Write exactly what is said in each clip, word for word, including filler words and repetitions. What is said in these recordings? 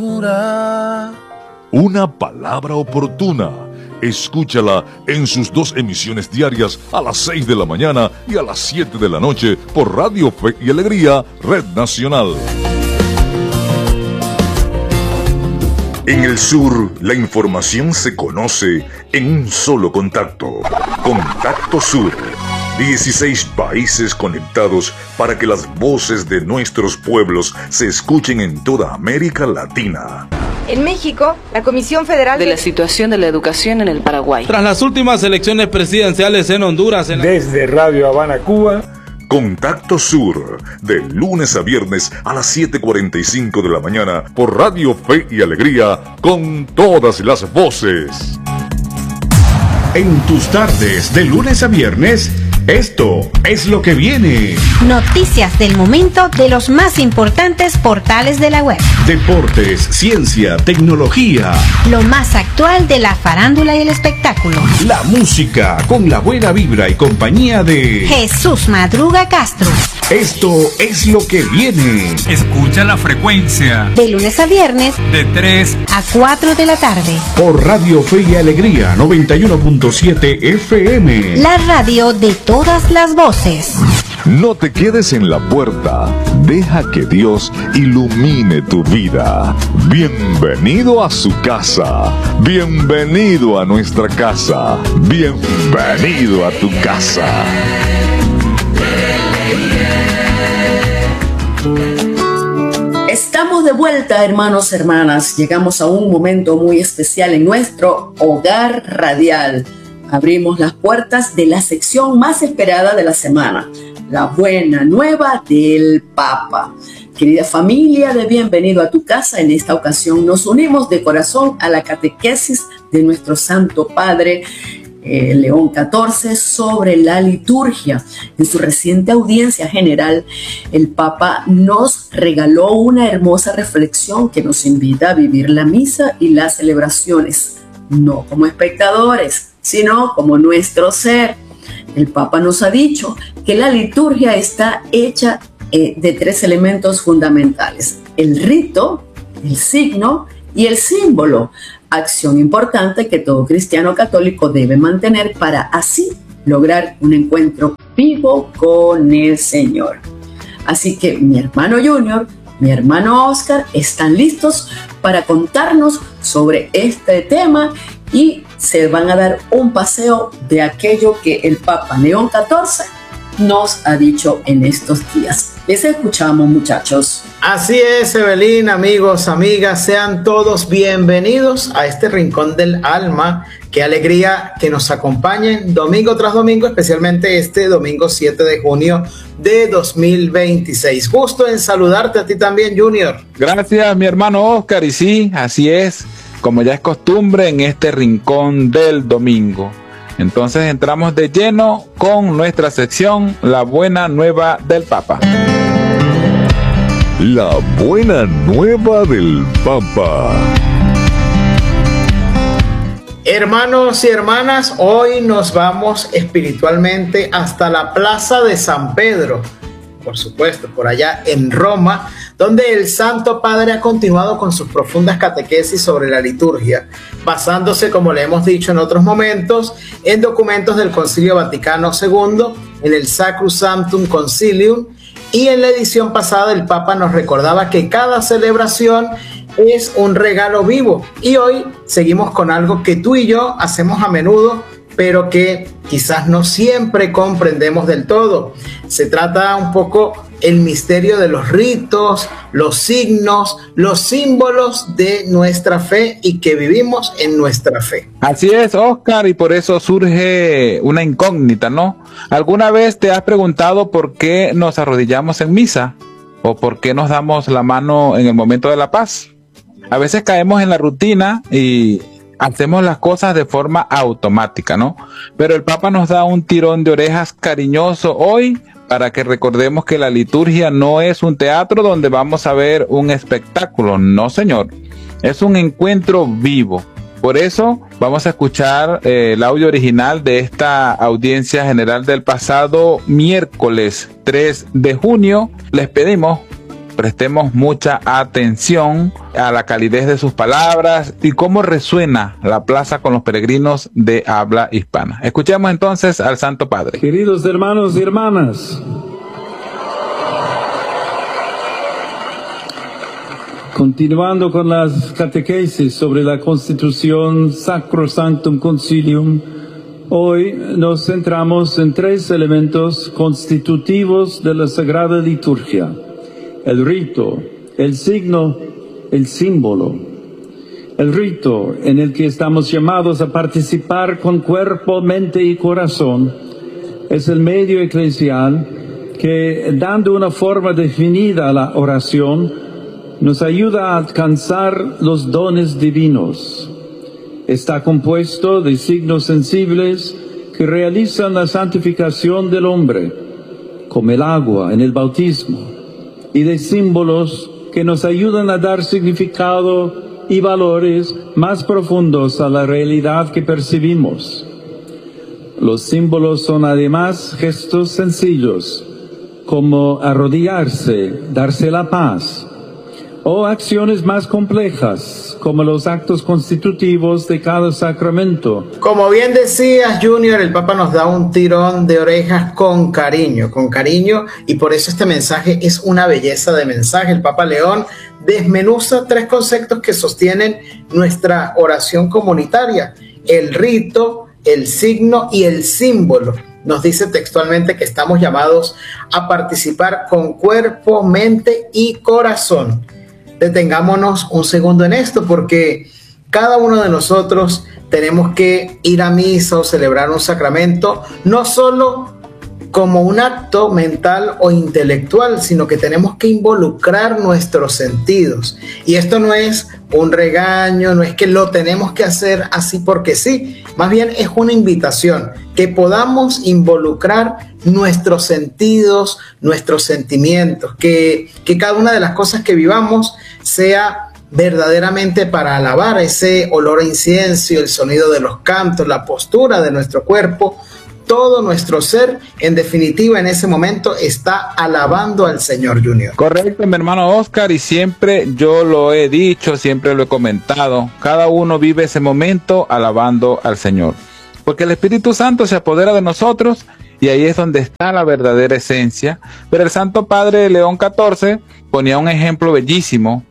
Una palabra oportuna. Escúchala en sus dos emisiones diarias a las seis de la mañana y a las siete de la noche por Radio Fe y Alegría, Red Nacional. En el sur, la información se conoce en un solo contacto. Contacto Sur. dieciséis países conectados para que las voces de nuestros pueblos se escuchen en toda América Latina. En México, la Comisión Federal de la situación de la educación en el Paraguay. Tras las últimas elecciones presidenciales en Honduras. En la... Desde Radio Habana, Cuba. Contacto Sur, de lunes a viernes a las siete cuarenta y cinco de la mañana por Radio Fe y Alegría, con todas las voces. En tus tardes, de lunes a viernes, esto es lo que viene. Noticias del momento de los más importantes portales de la web. Deportes, ciencia, tecnología. Lo más actual de la farándula y el espectáculo. La música, con la buena vibra y compañía de Jesús Madruga Castro. Esto es lo que viene. Escucha la frecuencia. De lunes a viernes. De tres a cuatro de la tarde. Por Radio Fe y Alegría noventa y uno punto siete F M. La radio de todas las voces. No te quedes en la puerta. Deja que Dios ilumine tu vida. Bienvenido a su casa. Bienvenido a nuestra casa. Bienvenido a tu casa. Estamos de vuelta, hermanos, hermanas. Llegamos a un momento muy especial en nuestro hogar radial. Abrimos las puertas de la sección más esperada de la semana, la buena nueva del Papa. Querida familia de Bienvenido a tu casa, en esta ocasión nos unimos de corazón a la catequesis de nuestro Santo Padre eh, León catorce sobre la liturgia. En su reciente audiencia general, el Papa nos regaló una hermosa reflexión que nos invita a vivir la misa y las celebraciones, no como espectadores, sino como nuestro ser. El Papa nos ha dicho que la liturgia está hecha eh, de tres elementos fundamentales: el rito, el signo y el símbolo, acción importante que todo cristiano católico debe mantener para así lograr un encuentro vivo con el Señor. Así que mi hermano Junior, mi hermano Oscar están listos para contarnos sobre este tema y se van a dar un paseo de aquello que el Papa León catorce nos ha dicho en estos días. Les escuchamos, muchachos. Así es, Evelyn, amigos, amigas, sean todos bienvenidos a este rincón del alma. Qué alegría que nos acompañen domingo tras domingo, especialmente este domingo siete de junio de dos mil veintiséis. Gusto en saludarte a ti también, Junior. Gracias, mi hermano Oscar, y sí, así es, como ya es costumbre en este rincón del domingo. Entonces entramos de lleno con nuestra sección La Buena Nueva del Papa. La Buena Nueva del Papa. Hermanos y hermanas, hoy nos vamos espiritualmente hasta la Plaza de San Pedro, por supuesto, por allá en Roma, donde el Santo Padre ha continuado con sus profundas catequesis sobre la liturgia, basándose, como le hemos dicho en otros momentos, en documentos del Concilio Vaticano segundo, en el Sacrosanctum Concilium, y en la edición pasada el Papa nos recordaba que cada celebración es un regalo vivo, y hoy seguimos con algo que tú y yo hacemos a menudo, pero que quizás no siempre comprendemos del todo. Se trata un poco el misterio de los ritos, los signos, los símbolos de nuestra fe y que vivimos en nuestra fe. Así es, Oscar, y por eso surge una incógnita, ¿no? ¿Alguna vez te has preguntado por qué nos arrodillamos en misa? ¿O por qué nos damos la mano en el momento de la paz? A veces caemos en la rutina y hacemos las cosas de forma automática, ¿no? Pero el Papa nos da un tirón de orejas cariñoso hoy para que recordemos que la liturgia no es un teatro donde vamos a ver un espectáculo, no, señor. Es un encuentro vivo. Por eso vamos a escuchar eh, el audio original de esta audiencia general del pasado miércoles tres de junio. Les pedimos prestemos mucha atención a la calidez de sus palabras y cómo resuena la plaza con los peregrinos de habla hispana. Escuchemos entonces al Santo Padre. Queridos hermanos y hermanas, continuando con las catequesis sobre la Constitución Sacrosanctum Concilium, hoy nos centramos en tres elementos constitutivos de la Sagrada Liturgia: el rito, el signo, el símbolo. El rito, en el que estamos llamados a participar con cuerpo, mente y corazón, es el medio eclesial que, dando una forma definida a la oración, nos ayuda a alcanzar los dones divinos. Está compuesto de signos sensibles que realizan la santificación del hombre, como el agua en el bautismo, y de símbolos que nos ayudan a dar significado y valores más profundos a la realidad que percibimos. Los símbolos son además gestos sencillos, como arrodillarse, darse la paz, o acciones más complejas, como los actos constitutivos de cada sacramento. Como bien decías, Junior, el Papa nos da un tirón de orejas con cariño, con cariño, y por eso este mensaje es una belleza de mensaje. El Papa León desmenuza tres conceptos que sostienen nuestra oración comunitaria: el rito, el signo y el símbolo. Nos dice textualmente que estamos llamados a participar con cuerpo, mente y corazón. Detengámonos un segundo en esto, porque cada uno de nosotros tenemos que ir a misa o celebrar un sacramento, no solo como un acto mental o intelectual, sino que tenemos que involucrar nuestros sentidos. Y esto no es un regaño, no es que lo tenemos que hacer así porque sí, más bien es una invitación, que podamos involucrar nuestros sentidos, nuestros sentimientos, que, que cada una de las cosas que vivamos sea verdaderamente para alabar ese olor a incienso, el sonido de los cantos, la postura de nuestro cuerpo. Todo nuestro ser, en definitiva, en ese momento está alabando al Señor, Junior. Correcto, mi hermano Oscar, y siempre yo lo he dicho, siempre lo he comentado, cada uno vive ese momento alabando al Señor, porque el Espíritu Santo se apodera de nosotros y ahí es donde está la verdadera esencia. Pero el Santo Padre León catorce ponía un ejemplo bellísimo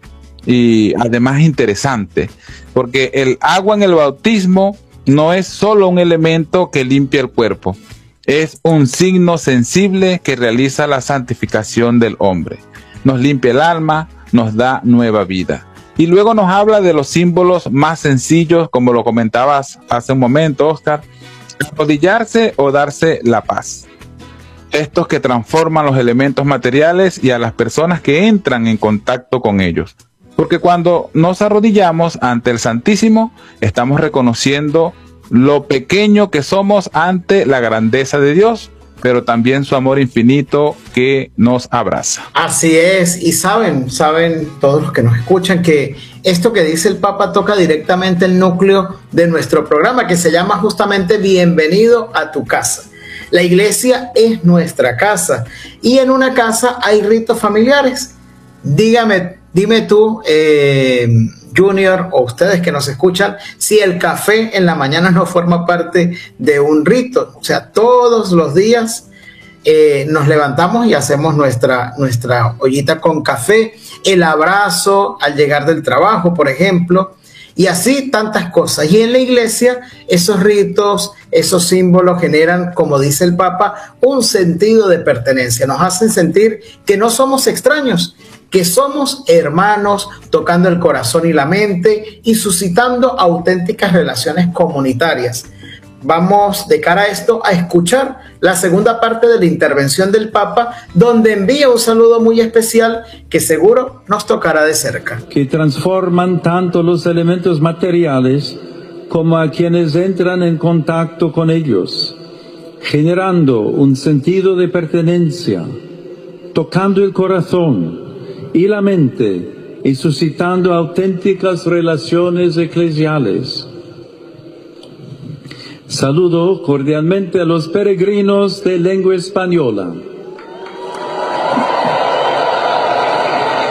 y además interesante, porque el agua en el bautismo no es solo un elemento que limpia el cuerpo, es un signo sensible que realiza la santificación del hombre. Nos limpia el alma, nos da nueva vida. Y luego nos habla de los símbolos más sencillos, como lo comentabas hace un momento, Oscar: arrodillarse o darse la paz. Estos que transforman los elementos materiales y a las personas que entran en contacto con ellos. Porque cuando nos arrodillamos ante el Santísimo, estamos reconociendo lo pequeño que somos ante la grandeza de Dios, pero también su amor infinito que nos abraza. Así es, y saben, saben todos los que nos escuchan que esto que dice el Papa toca directamente el núcleo de nuestro programa, que se llama justamente Bienvenido a tu casa. La iglesia es nuestra casa, y en una casa hay ritos familiares. Dígame, dime tú, eh, Junior, o ustedes que nos escuchan, si el café en la mañana no forma parte de un rito. O sea, todos los días eh, nos levantamos y hacemos nuestra, nuestra ollita con café, el abrazo al llegar del trabajo, por ejemplo, y así tantas cosas. Y en la iglesia esos ritos, esos símbolos generan, como dice el Papa, un sentido de pertenencia. Nos hacen sentir que no somos extraños, que somos hermanos, tocando el corazón y la mente y suscitando auténticas relaciones comunitarias. Vamos de cara a esto a escuchar la segunda parte de la intervención del Papa, donde envía un saludo muy especial que seguro nos tocará de cerca. Que transforman tanto los elementos materiales como a quienes entran en contacto con ellos, generando un sentido de pertenencia, tocando el corazón y la mente y suscitando auténticas relaciones eclesiales. Saludo cordialmente a los peregrinos de lengua española.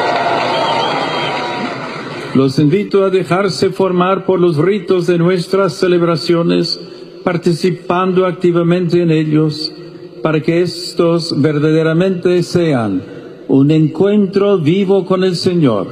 Los invito a dejarse formar por los ritos de nuestras celebraciones, participando activamente en ellos, para que estos verdaderamente sean un encuentro vivo con el Señor.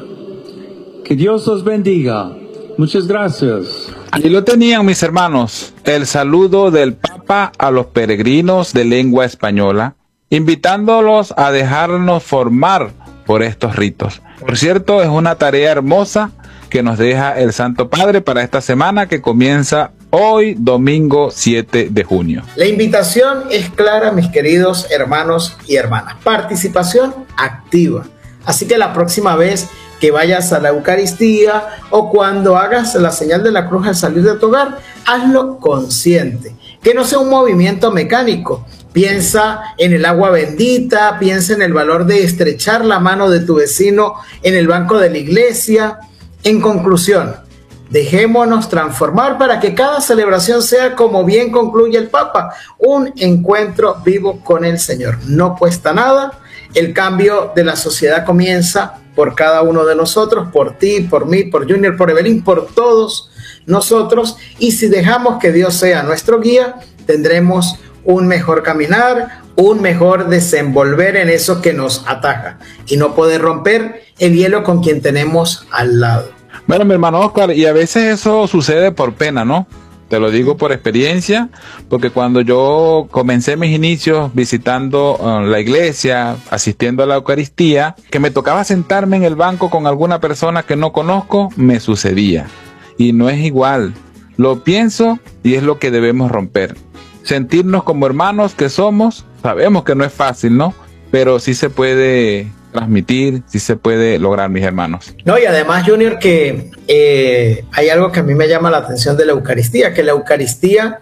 Que Dios os bendiga. Muchas gracias. Ahí lo tenían, mis hermanos, el saludo del Papa a los peregrinos de lengua española, invitándolos a dejarnos formar por estos ritos. Por cierto, es una tarea hermosa que nos deja el Santo Padre para esta semana que comienza hoy, domingo siete de junio. La invitación es clara, mis queridos hermanos y hermanas. Participación activa. Así que la próxima vez que vayas a la Eucaristía o cuando hagas la señal de la cruz al salir de tu hogar, hazlo consciente. Que no sea un movimiento mecánico. Piensa en el agua bendita, piensa en el valor de estrechar la mano de tu vecino en el banco de la iglesia. En conclusión, dejémonos transformar para que cada celebración sea, como bien concluye el Papa, un encuentro vivo con el Señor. No cuesta nada. El cambio de la sociedad comienza por cada uno de nosotros, por ti, por mí, por Junior, por Evelyn, por todos nosotros. Y si dejamos que Dios sea nuestro guía, tendremos un mejor caminar, un mejor desenvolver en eso que nos ataca y no poder romper el hielo con quien tenemos al lado. Bueno, mi hermano Oscar, y a veces eso sucede por pena, ¿no? Te lo digo por experiencia, porque cuando yo comencé mis inicios visitando uh, la iglesia, asistiendo a la Eucaristía, que me tocaba sentarme en el banco con alguna persona que no conozco, me sucedía. Y no es igual. Lo pienso y es lo que debemos romper. Sentirnos como hermanos que somos, sabemos que no es fácil, ¿no? Pero sí se puede transmitir, sí se puede lograr, mis hermanos. No, y además, Junior, que eh, hay algo que a mí me llama la atención de la Eucaristía, que la Eucaristía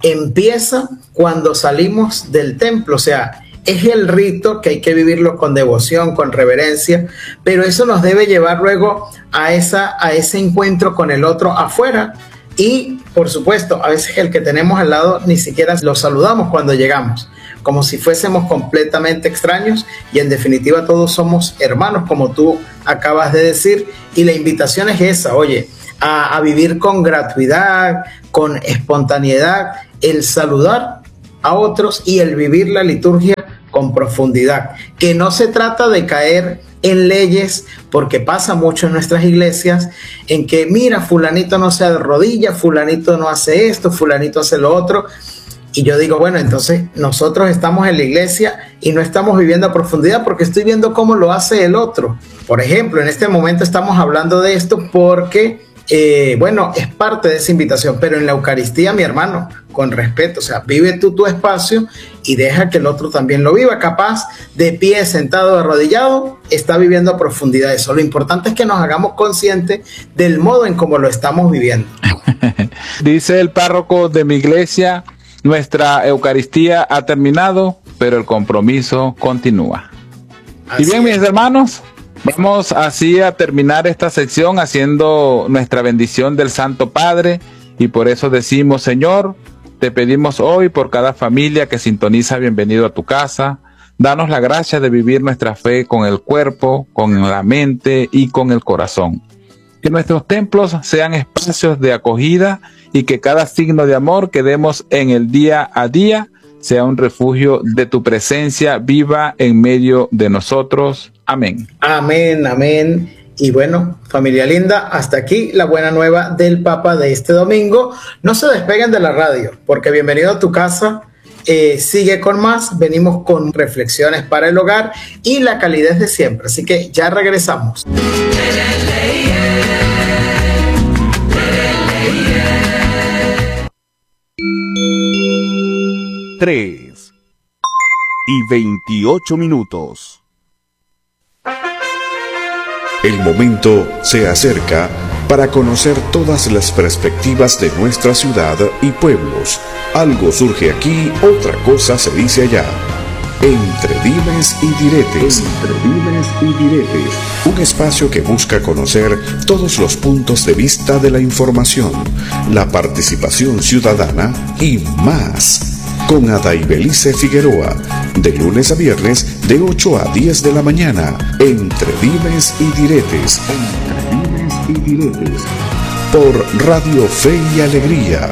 empieza cuando salimos del templo, o sea, es el rito que hay que vivirlo con devoción, con reverencia, pero eso nos debe llevar luego a, esa, a ese encuentro con el otro afuera. Y, por supuesto, a veces el que tenemos al lado ni siquiera lo saludamos cuando llegamos, como si fuésemos completamente extraños, y en definitiva todos somos hermanos, como tú acabas de decir, y la invitación es esa, oye, a, a vivir con gratuidad, con espontaneidad, el saludar a otros y el vivir la liturgia con profundidad, que no se trata de caer en leyes, porque pasa mucho en nuestras iglesias, en que mira, fulanito no se arrodilla, fulanito no hace esto, fulanito hace lo otro, y yo digo, bueno, entonces nosotros estamos en la iglesia y no estamos viviendo a profundidad porque estoy viendo cómo lo hace el otro. Por ejemplo, en este momento estamos hablando de esto porque Eh, bueno, es parte de esa invitación, pero en la Eucaristía, mi hermano, con respeto, o sea, vive tú tu espacio y deja que el otro también lo viva, capaz de pie, sentado, arrodillado, está viviendo a profundidad eso. Lo importante es que nos hagamos conscientes del modo en cómo lo estamos viviendo. Dice el párroco de mi iglesia, nuestra Eucaristía ha terminado, pero el compromiso continúa. Así y bien, es. Mis hermanos, vamos así a terminar esta sección haciendo nuestra bendición del Santo Padre, y por eso decimos: Señor, te pedimos hoy por cada familia que sintoniza Bienvenido a tu Casa, danos la gracia de vivir nuestra fe con el cuerpo, con la mente y con el corazón. Que nuestros templos sean espacios de acogida y que cada signo de amor que demos en el día a día sea un refugio de tu presencia viva en medio de nosotros. Amén. Amén, amén. Y bueno, familia linda, hasta aquí la buena nueva del Papa de este domingo. No se despeguen de la radio, porque Bienvenido a tu Casa eh, sigue con más. Venimos con reflexiones para el hogar y la calidez de siempre. Así que ya regresamos. Tres y veintiocho minutos. El momento se acerca para conocer todas las perspectivas de nuestra ciudad y pueblos. Algo surge aquí, otra cosa se dice allá. Entre dimes y diretes. Entre dimes y diretes. Un espacio que busca conocer todos los puntos de vista de la información, la participación ciudadana y más. Con Adaibelice Figueroa, de lunes a viernes de ocho a diez de la mañana, Entre dimes y diretes. Entre dimes y diletes. Por Radio Fe y Alegría.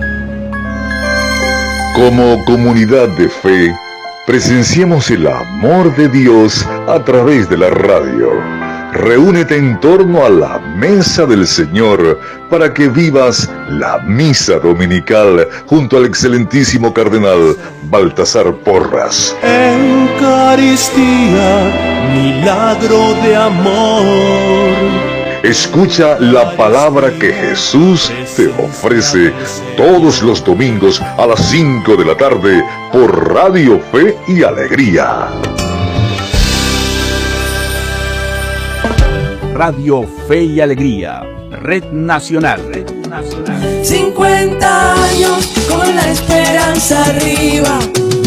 Como comunidad de fe, presenciemos el amor de Dios a través de la radio. Reúnete en torno a la mesa del Señor para que vivas la misa dominical junto al excelentísimo cardenal Baltasar Porras. Eucaristía, milagro de amor. Escucha la palabra que Jesús te ofrece todos los domingos a las cinco de la tarde por Radio Fe y Alegría. Radio Fe y Alegría, Red Nacional. Red Nacional. cincuenta años con la esperanza arriba.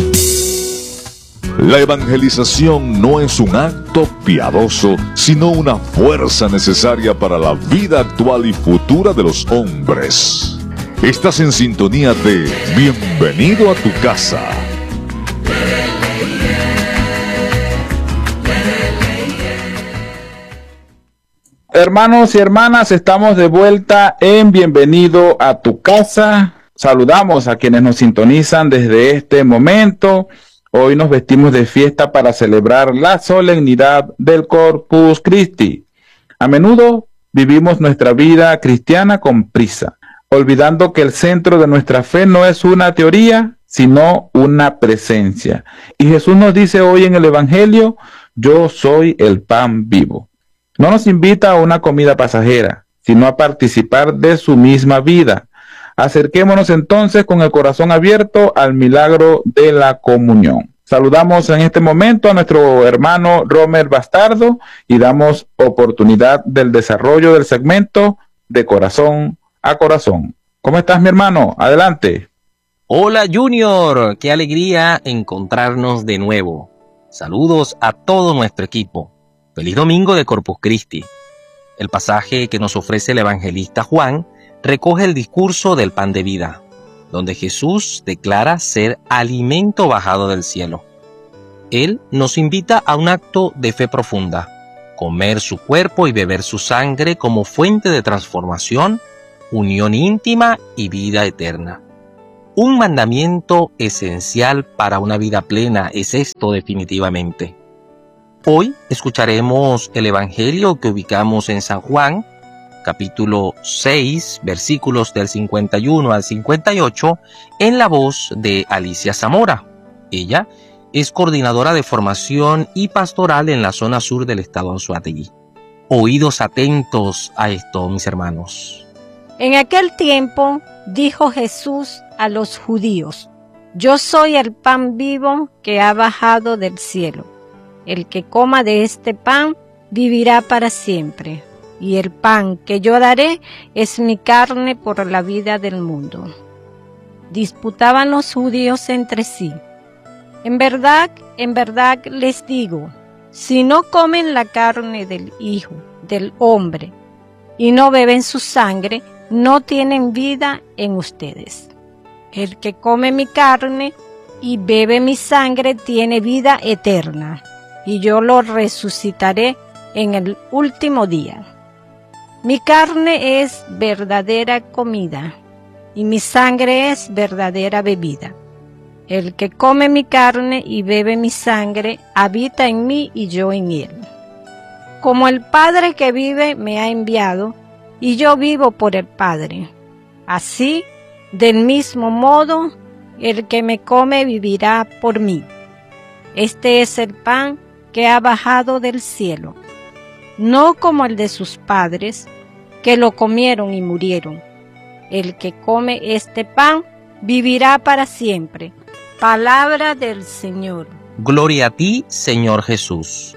La evangelización no es un acto piadoso, sino una fuerza necesaria para la vida actual y futura de los hombres. Estás en sintonía de Bienvenido a tu casa. Hermanos y hermanas, estamos de vuelta en Bienvenido a tu casa. Saludamos a quienes nos sintonizan desde este momento. Hoy nos vestimos de fiesta para celebrar la solemnidad del Corpus Christi. A menudo vivimos nuestra vida cristiana con prisa, olvidando que el centro de nuestra fe no es una teoría, sino una presencia. Y Jesús nos dice hoy en el Evangelio, yo soy el pan vivo. No nos invita a una comida pasajera, sino a participar de su misma vida. Acerquémonos entonces con el corazón abierto al milagro de la comunión. Saludamos en este momento a nuestro hermano Romer Bastardo y damos oportunidad del desarrollo del segmento de corazón a corazón. ¿Cómo estás, mi hermano? Adelante. Hola, Junior. Qué alegría encontrarnos de nuevo. Saludos a todo nuestro equipo. Feliz domingo de Corpus Christi. El pasaje que nos ofrece el evangelista Juan recoge el discurso del pan de vida, donde Jesús declara ser alimento bajado del cielo. Él nos invita a un acto de fe profunda, comer su cuerpo y beber su sangre como fuente de transformación, unión íntima y vida eterna. Un mandamiento esencial para una vida plena es esto definitivamente. Hoy escucharemos el Evangelio que ubicamos en San Juan, capítulo seis, versículos del cincuenta y uno al cincuenta y ocho, en la voz de Alicia Zamora. Ella es coordinadora de formación y pastoral en la zona sur del estado Anzoátegui. Oídos atentos a esto, mis hermanos. En aquel tiempo dijo Jesús a los judíos, yo soy el pan vivo que ha bajado del cielo. El que coma de este pan vivirá para siempre, y el pan que yo daré es mi carne por la vida del mundo. Disputaban los judíos entre sí. En verdad, en verdad les digo, si no comen la carne del Hijo del Hombre y no beben su sangre, no tienen vida en ustedes. El que come mi carne y bebe mi sangre tiene vida eterna, y yo lo resucitaré en el último día. Mi carne es verdadera comida, y mi sangre es verdadera bebida. El que come mi carne y bebe mi sangre, habita en mí y yo en él. Como el Padre que vive me ha enviado, y yo vivo por el Padre. Así, del mismo modo, el que me come vivirá por mí. Este es el pan que ha bajado del cielo, no como el de sus padres, que lo comieron y murieron. El que come este pan vivirá para siempre. Palabra del Señor. Gloria a ti, Señor Jesús.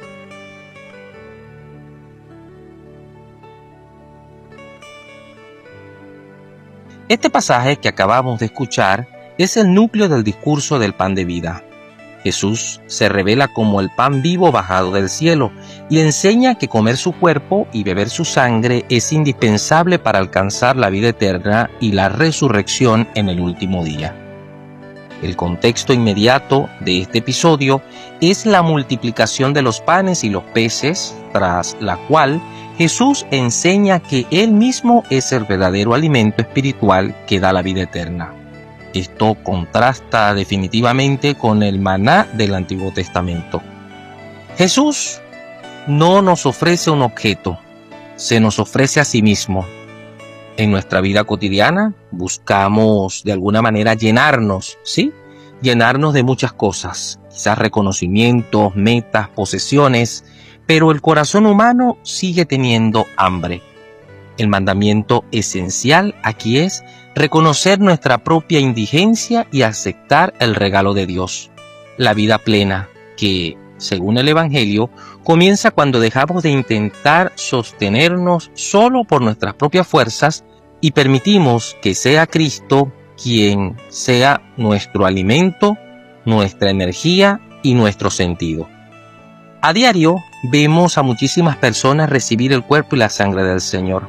Este pasaje que acabamos de escuchar es el núcleo del discurso del pan de vida. Jesús se revela como el pan vivo bajado del cielo y enseña que comer su cuerpo y beber su sangre es indispensable para alcanzar la vida eterna y la resurrección en el último día. El contexto inmediato de este episodio es la multiplicación de los panes y los peces, tras la cual Jesús enseña que Él mismo es el verdadero alimento espiritual que da la vida eterna. Esto contrasta definitivamente con el maná del Antiguo Testamento. Jesús no nos ofrece un objeto, se nos ofrece a sí mismo. En nuestra vida cotidiana buscamos de alguna manera llenarnos, ¿sí? Llenarnos de muchas cosas, quizás reconocimientos, metas, posesiones, pero el corazón humano sigue teniendo hambre. El mandamiento esencial aquí es reconocer nuestra propia indigencia y aceptar el regalo de Dios, la vida plena, que, según el Evangelio, comienza cuando dejamos de intentar sostenernos solo por nuestras propias fuerzas y permitimos que sea Cristo quien sea nuestro alimento, nuestra energía y nuestro sentido. A diario vemos a muchísimas personas recibir el cuerpo y la sangre del Señor.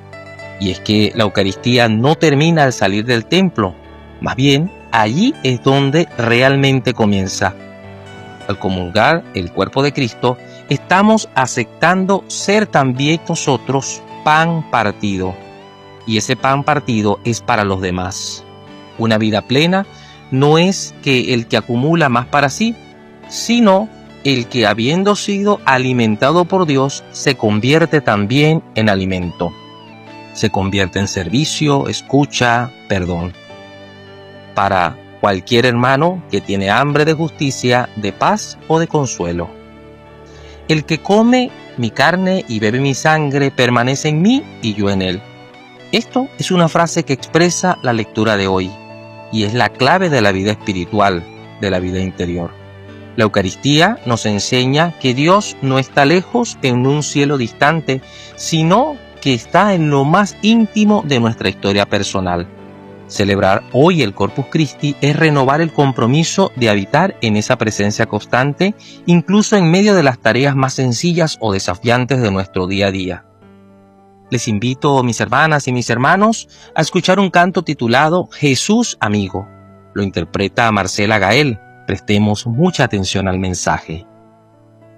Y es que la Eucaristía no termina al salir del templo, más bien allí es donde realmente comienza. Al comulgar el cuerpo de Cristo, estamos aceptando ser también nosotros pan partido. Y ese pan partido es para los demás. Una vida plena no es que el que acumula más para sí, sino el que, habiendo sido alimentado por Dios, se convierte también en alimento. Se convierte en servicio, escucha, perdón. Para cualquier hermano que tiene hambre de justicia, de paz o de consuelo. El que come mi carne y bebe mi sangre permanece en mí y yo en él. Esto es una frase que expresa la lectura de hoy y es la clave de la vida espiritual, de la vida interior. La Eucaristía nos enseña que Dios no está lejos en un cielo distante, sino que está en lo más íntimo de nuestra historia personal. Celebrar hoy el Corpus Christi es renovar el compromiso de habitar en esa presencia constante, incluso en medio de las tareas más sencillas o desafiantes de nuestro día a día. Les invito, mis hermanas y mis hermanos, a escuchar un canto titulado Jesús Amigo. Lo interpreta Marcela Gael. Prestemos mucha atención al mensaje.